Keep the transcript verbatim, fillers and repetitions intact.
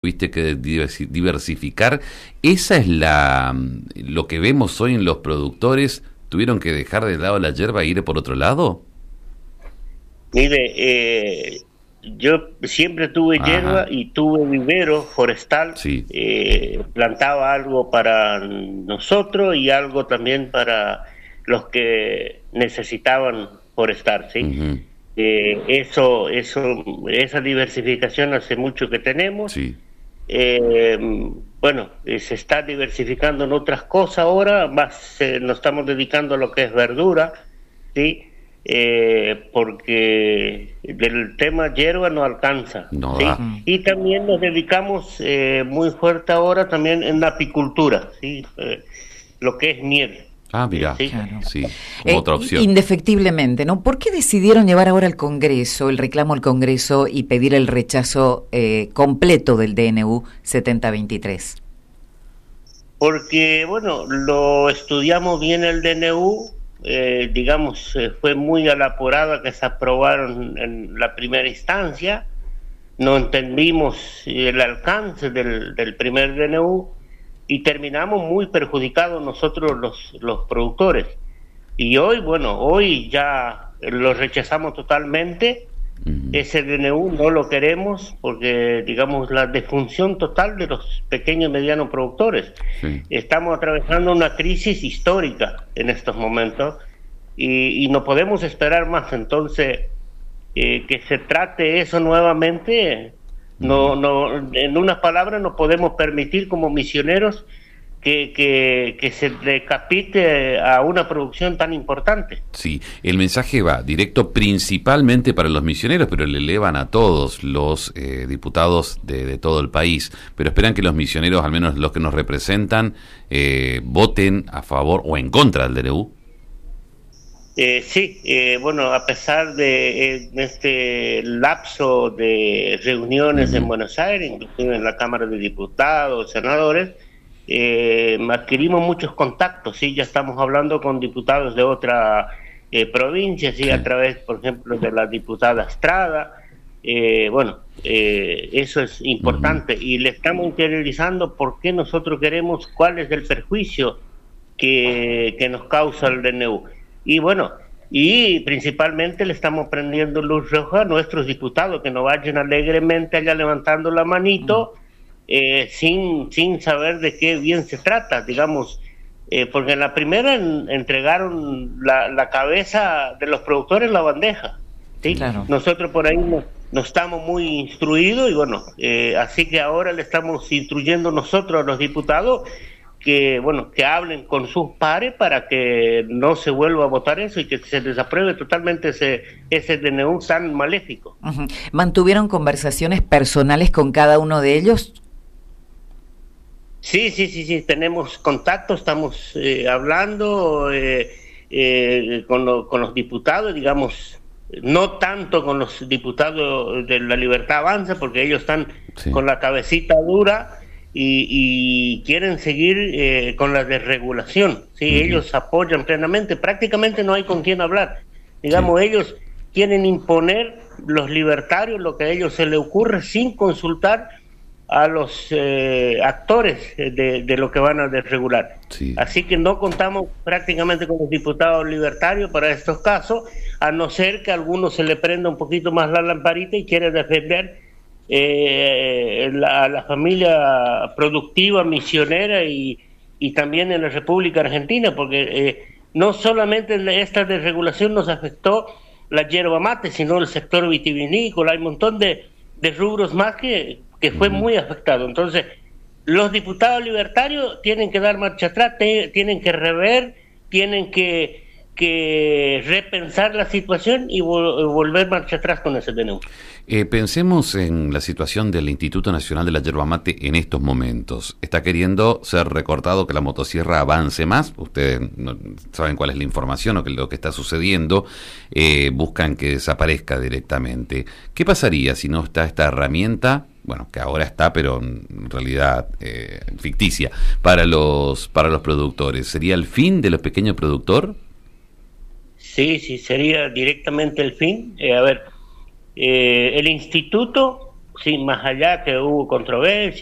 tuviste que diversi- diversificar. Esa es la lo que vemos hoy en los productores. ¿Tuvieron que dejar de lado la yerba e ir por otro lado? Mire, eh, yo siempre tuve Ajá. hierba y tuve vivero forestal. Sí. Eh, plantaba algo para nosotros y algo también para los que necesitaban forestal, ¿sí? Uh-huh. Eh, eso, eso, esa diversificación hace mucho que tenemos. Sí. Eh, bueno, eh, se está diversificando en otras cosas ahora, más eh, nos estamos dedicando a lo que es verdura, ¿sí? Eh, porque del tema hierba no alcanza, No ¿sí? da. Y también nos dedicamos eh, muy fuerte ahora también en la apicultura, ¿sí? Eh, lo que es miel. Ah, mira, Sí. Claro. sí, Eh, otra opción. Indefectiblemente, ¿no? ¿Por qué decidieron llevar ahora al Congreso, el reclamo al Congreso y pedir el rechazo eh, completo del D N U setenta veintitrés? Porque, bueno, lo estudiamos bien el D N U, eh, digamos, eh, fue muy a la apurada que se aprobaron en la primera instancia, no entendimos el alcance del, del primer D N U y terminamos muy perjudicados nosotros los, los productores. Y hoy, bueno, hoy ya lo rechazamos totalmente. Uh-huh. Ese D N U no lo queremos porque, digamos, la defunción total de los pequeños y medianos productores. Sí. Estamos atravesando una crisis histórica en estos momentos y, y no podemos esperar más. Entonces, eh, que se trate eso nuevamente, no, no, en unas palabras, no podemos permitir como misioneros Que, que, que se decapite a una producción tan importante. Sí, el mensaje va directo principalmente para los misioneros, pero le elevan a todos los eh, diputados de, de todo el país. Pero esperan que los misioneros, al menos los que nos representan, eh, voten a favor o en contra del D N U. Eh, sí, eh, bueno, a pesar de eh, este lapso de reuniones uh-huh. en Buenos Aires, inclusive en la Cámara de Diputados, senadores, Eh, adquirimos muchos contactos, sí, ya estamos hablando con diputados de otra eh, provincia, sí, sí, a través, por ejemplo, de la diputada Estrada, eh, bueno, eh, eso es importante, uh-huh. y le estamos interiorizando por qué nosotros queremos, cuál es el perjuicio que, que nos causa el D N U, y bueno, y principalmente le estamos prendiendo luz roja a nuestros diputados, que no vayan alegremente allá levantando la manito, uh-huh. Eh, sin sin saber de qué bien se trata, digamos, eh, porque en la primera en, entregaron la, la cabeza de los productores en la bandeja, ¿sí? Claro. Nosotros por ahí no, no estamos muy instruidos y bueno, eh, así que ahora le estamos instruyendo nosotros a los diputados que, bueno, que hablen con sus pares para que no se vuelva a votar eso y que se desapruebe totalmente ese, ese D N U tan maléfico. Uh-huh. ¿Mantuvieron conversaciones personales con cada uno de ellos? Sí, sí, sí, sí, tenemos contacto, estamos eh, hablando eh, eh, con, lo, con los diputados, digamos, no tanto con los diputados de la Libertad Avanza, porque ellos están sí. con la cabecita dura y, y quieren seguir eh, con la desregulación, ¿sí? Uh-huh. Ellos apoyan plenamente, prácticamente no hay con quién hablar, digamos, sí. ellos quieren imponer los libertarios lo que a ellos se les ocurre sin consultar a los eh, actores de, de lo que van a desregular. Sí. Así que no contamos prácticamente con los diputados libertarios para estos casos, a no ser que a algunos se le prenda un poquito más la lamparita y quiera defender eh, la, la familia productiva, misionera y, y también en la República Argentina, porque eh, no solamente esta desregulación nos afectó la yerba mate, sino el sector vitivinícola, hay un montón de, de rubros más que que fue muy afectado. Entonces, los diputados libertarios tienen que dar marcha atrás, te, tienen que rever, tienen que, que repensar la situación y vol- volver marcha atrás con ese D N U. Eh, pensemos en la situación del Instituto Nacional de la Yerba Mate en estos momentos. Está queriendo ser recortado, que la motosierra avance más. Ustedes no saben cuál es la información o qué es lo que está sucediendo. Eh, buscan que desaparezca directamente. ¿Qué pasaría si no está esta herramienta? Bueno, que ahora está, pero en realidad eh, ficticia, para los para los productores. ¿Sería el fin de los pequeños productores? Sí, sí, sería directamente el fin. Eh, a ver, eh, el instituto sin más allá que hubo controversia.